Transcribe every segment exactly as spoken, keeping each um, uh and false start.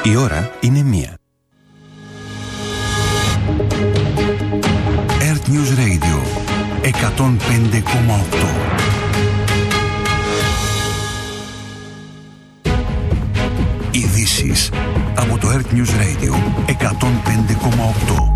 Η ώρα είναι μία. Earth News Radio εκατόν πέντε κόμμα οκτώ. Ειδήσεις από το Earth News Radio εκατόν πέντε κόμμα οκτώ.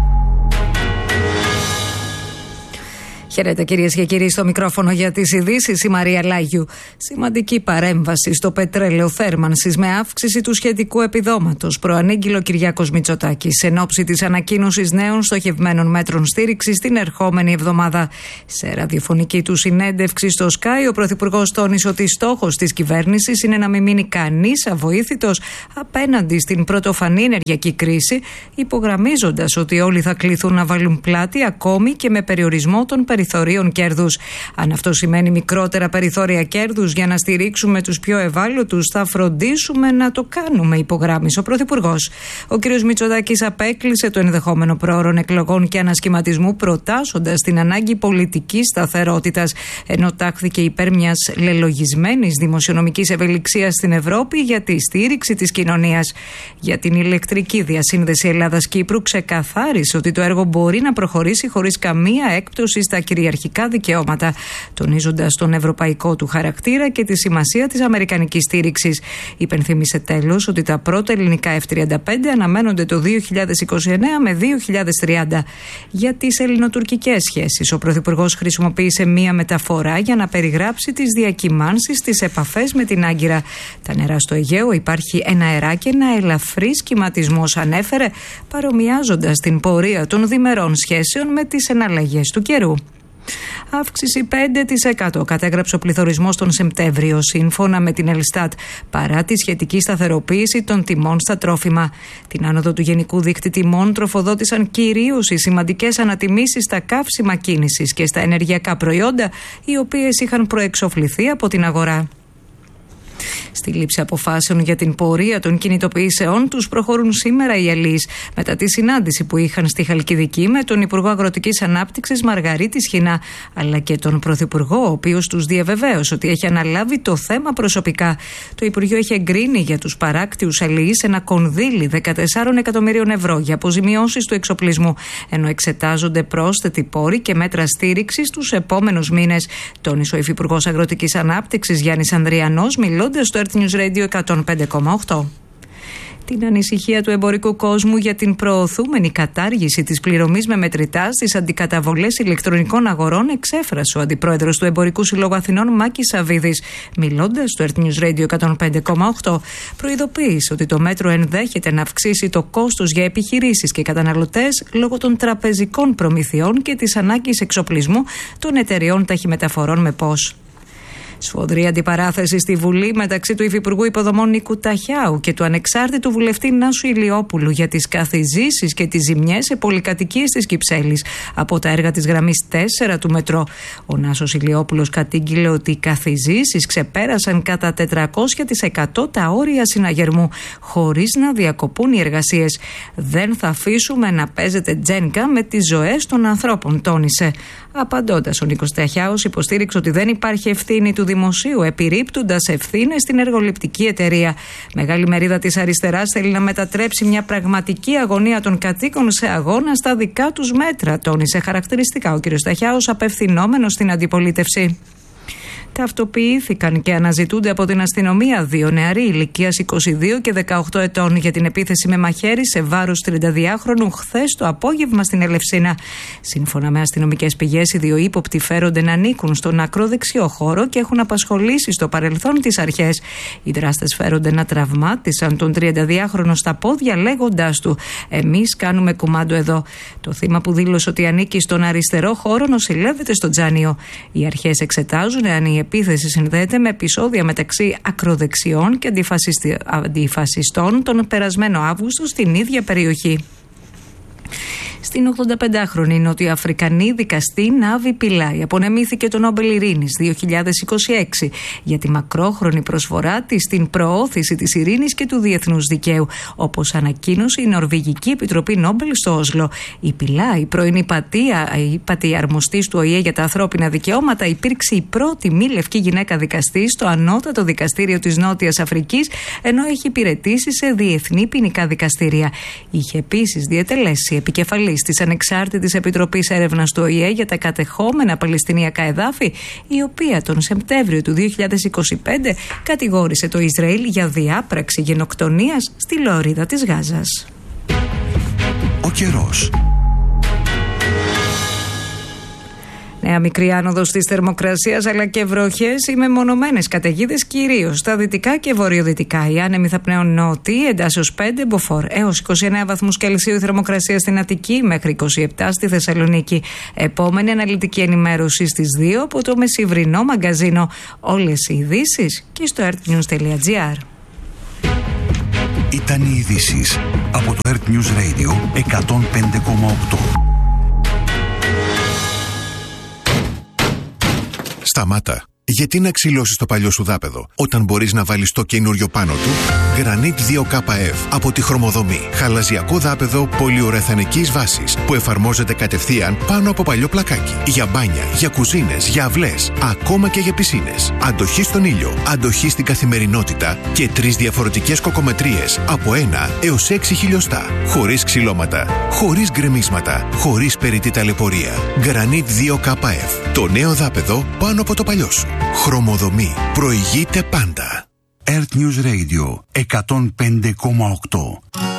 Χαίρετε κυρίες και κύριοι, στο μικρόφωνο για τις ειδήσεις η Μαρία Λάγιου. Σημαντική παρέμβαση στο πετρέλαιο θέρμανσης με αύξηση του σχετικού επιδόματος, προανήγγειλε ο Κυριάκος Μητσοτάκης εν ώψη της ανακοίνωσης νέων στοχευμένων μέτρων στήριξης την ερχόμενη εβδομάδα. Σε ραδιοφωνική του συνέντευξη στο Sky, ο Πρωθυπουργός τόνισε ότι στόχος της κυβέρνησης είναι να μην μείνει κανείς αβοήθητος απέναντι στην πρωτοφανή ενεργειακή κρίση, υπογραμμίζοντας ότι όλοι θα κληθούν να βάλουν πλάτη ακόμη και με περιορισμό των περιθωρίων περιθωρίων κέρδους. Αν αυτό σημαίνει μικρότερα περιθώρια κέρδους για να στηρίξουμε τους πιο ευάλωτους, θα φροντίσουμε να το κάνουμε, υπογράμμισε ο Πρωθυπουργός. Ο κ. Μητσοτάκης απέκλεισε το ενδεχόμενο πρόωρων εκλογών και ανασχηματισμού, προτάσσοντας την ανάγκη πολιτικής σταθερότητας, ενώ τάχθηκε υπέρ μιας λελογισμένης δημοσιονομικής ευελιξίας στην Ευρώπη για τη στήριξη της κοινωνίας. Για την ηλεκτρική διασύνδεση Ελλάδας-Κύπρου, ξεκαθάρισε ότι το έργο μπορεί να προχωρήσει χωρίς καμία έκπτωση στα κυριαρχικά δικαιώματα, τονίζοντας τον ευρωπαϊκό του χαρακτήρα και τη σημασία της αμερικανικής στήριξης. Υπενθύμισε τέλος ότι τα πρώτα ελληνικά εφ τριάντα πέντε αναμένονται το δύο χιλιάδες είκοσι εννέα με δύο χιλιάδες τριάντα. Για τις ελληνοτουρκικές σχέσεις, ο Πρωθυπουργός χρησιμοποίησε μία μεταφορά για να περιγράψει τις διακυμάνσεις στις επαφές με την Άγκυρα. Τα νερά στο Αιγαίο υπάρχει ένα αερά και ένα ελαφρύς κυματισμός, ανέφερε, παρομοιάζοντας την πορεία των διμερών σχέσεων με τις εναλλαγές του καιρού. Αύξηση πέντε τοις εκατό κατέγραψε ο πληθωρισμός τον Σεπτέμβριο, σύμφωνα με την Ελστάτ, παρά τη σχετική σταθεροποίηση των τιμών στα τρόφιμα. Την άνοδο του γενικού δείκτη τιμών τροφοδότησαν κυρίως οι σημαντικές ανατιμήσεις στα καύσιμα κίνησης και στα ενεργειακά προϊόντα, οι οποίες είχαν προεξοφληθεί από την αγορά. Στη λήψη αποφάσεων για την πορεία των κινητοποιήσεών τους προχωρούν σήμερα οι αλλοίς, μετά τη συνάντηση που είχαν στη Χαλκιδική με τον Υπουργό Αγροτικής Ανάπτυξης Μαργαρίτη Σχοινά, αλλά και τον Πρωθυπουργό, ο οποίος τους διαβεβαίωσε ότι έχει αναλάβει το θέμα προσωπικά. Το Υπουργείο έχει εγκρίνει για τους παράκτιους αλλοίς ένα κονδύλι δεκατέσσερα εκατομμυρίων ευρώ για αποζημιώσεις του εξοπλισμού, ενώ εξετάζονται πρόσθετοι πόροι και μέτρα στήριξης τους επόμενους μήνες, τόνισε ο Υφυπουργός Αγροτικής Ανάπτυξης Γιάννης Ανδριανός, μιλώντας στο Earth News Radio εκατόν πέντε κόμμα οκτώ. Την ανησυχία του εμπορικού κόσμου για την προωθούμενη κατάργηση της πληρωμής με μετρητά στις αντικαταβολές ηλεκτρονικών αγορών εξέφρασε ο Αντιπρόεδρος του Εμπορικού Συλλόγου Αθηνών Μάκης Σαββίδης, μιλώντας στο Earth News Radio εκατόν πέντε κόμμα οκτώ. Προειδοποίησε ότι το μέτρο ενδέχεται να αυξήσει το κόστος για επιχειρήσεις και καταναλωτές λόγω των τραπεζικών προμηθειών και της ανάγκης εξοπλισμού των εταιριών ταχυμεταφορών με ΠΟΣ. Σφοδρή αντιπαράθεση στη Βουλή μεταξύ του Υφυπουργού Υποδομών Νίκου Ταχιάου και του ανεξάρτητου βουλευτή Νάσου Ηλιόπουλου για τις καθιζήσεις και τις ζημιές σε πολυκατοικίες της Κυψέλης από τα έργα της γραμμής τέσσερα του μετρό. Ο Νάσος Ηλιόπουλος κατήγγειλε ότι οι καθιζήσεις ξεπέρασαν κατά τετρακόσια τοις εκατό τα όρια συναγερμού, χωρίς να διακοπούν οι εργασίες. Δεν θα αφήσουμε να παίζετε τζένκα με τις ζωές των ανθρώπων, τόνισε. Απαντώντας, ο Νίκος Ταχιάος υποστήριξε ότι δεν υπάρχει ευθύνη του δημοσίου, επιρρύπτοντας ευθύνες στην εργοληπτική εταιρεία. Μεγάλη μερίδα της αριστεράς θέλει να μετατρέψει μια πραγματική αγωνία των κατοίκων σε αγώνα στα δικά τους μέτρα, τόνισε χαρακτηριστικά ο κ. Ταχιάος, απευθυνόμενος στην αντιπολίτευση. Ταυτοποιήθηκαν και αναζητούνται από την αστυνομία δύο νεαροί ηλικίας είκοσι δύο και δεκαοκτώ ετών για την επίθεση με μαχαίρι σε βάρος τριανταδυάχρονου χθες το απόγευμα στην Ελευσίνα. Σύμφωνα με αστυνομικές πηγές, οι δύο ύποπτοι φέρονται να ανήκουν στον ακροδεξιό χώρο και έχουν απασχολήσει στο παρελθόν τις αρχές. Οι δράστες φέρονται να τραυμάτισαν τον τριανταδυάχρονο στα πόδια, λέγοντάς του: «Εμείς κάνουμε κουμάντο εδώ». Το θύμα, που δήλωσε ότι ανήκει στον αριστερό χώρο, νοσηλεύεται στο Τζάνιο. Οι αρχές εξετάζουν αν η επίθεση συνδέεται με επεισόδια μεταξύ ακροδεξιών και αντιφασιστών τον περασμένο Αύγουστο στην ίδια περιοχή. Στην ογδονταπεντάχρονη νοτιοαφρικανή δικαστή Νάβη Πιλάι απονεμήθηκε το Νόμπελ Ειρήνης δύο χιλιάδες είκοσι έξι για τη μακρόχρονη προσφορά της στην προώθηση της ειρήνης και του διεθνούς δικαίου, όπως ανακοίνωσε η Νορβηγική Επιτροπή Νόμπελ στο Όσλο. Η Πιλάι, πρώην υπατή αρμοστής του Ο Η Ε για τα ανθρώπινα δικαιώματα, υπήρξε η πρώτη μη λευκή γυναίκα δικαστή στο ανώτατο δικαστήριο της Νότιας Αφρικής, ενώ έχει υπηρετήσει σε διεθνή ποινικά δικαστήρια. Είχε επίσης διετελέσει επικεφαλής της Ανεξάρτητης Επιτροπής Έρευνας του Ο Η Ε για τα κατεχόμενα παλαιστινιακά εδάφη, η οποία τον Σεπτέμβριο του δύο χιλιάδες είκοσι πέντε κατηγόρησε το Ισραήλ για διάπραξη γενοκτονίας στη λωρίδα της Γάζας. Ο καιρός. Νέα μικρή άνοδος της θερμοκρασίας αλλά και βροχές ή μεμονωμένες καταιγίδες κυρίως στα δυτικά και βορειοδυτικά. Οι άνεμοι θα πνέουν νότιοι, εντάσσεως πέντε μποφόρ έως είκοσι εννέα βαθμούς Κελσίου η θερμοκρασία στην Αττική, μέχρι είκοσι επτά στη Θεσσαλονίκη. Επόμενη αναλυτική ενημέρωση στις δύο από το μεσημβρινό μαγκαζίνο. Όλες οι ειδήσεις και στο earthnews τελεία gr. Ήταν οι ειδήσεις από το Earth News Radio εκατόν πέντε κόμμα οκτώ. Σταμάτα. Γιατί να ξυλώσεις το παλιό σου δάπεδο όταν μπορείς να βάλεις το καινούριο πάνω του? Granit δύο K F από τη Χρωμοδομή. Χαλαζιακό δάπεδο πολυουρεθανικής βάσης που εφαρμόζεται κατευθείαν πάνω από παλιό πλακάκι. Για μπάνια, για κουζίνες, για αυλές, ακόμα και για πισίνες. Αντοχή στον ήλιο, αντοχή στην καθημερινότητα και τρεις διαφορετικές κοκομετρίες από ένα έως έξι χιλιοστά. Χωρίς ξυλώματα, χωρίς γκρεμίσματα, χωρίς περιττή ταλαιπωρία. Granit δύο K F. Το νέο δάπεδο πάνω από το παλιό σου. Χρωμοδομή. Προηγείται πάντα. Earth News Radio εκατόν πέντε κόμμα οκτώ.